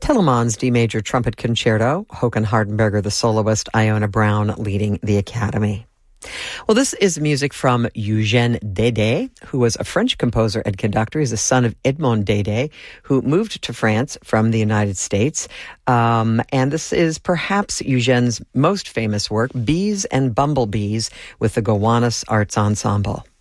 Telemann's D major trumpet concerto, Håkan Hardenberger the soloist, Iona Brown leading the Academy. Well, this is music from Eugène Dédé, who was a French composer and conductor. He's the son of Edmond Dédé, who moved to France from the United States. And this is perhaps Eugène's most famous work, Bees and Bumblebees, with the Gowanus Arts Ensemble.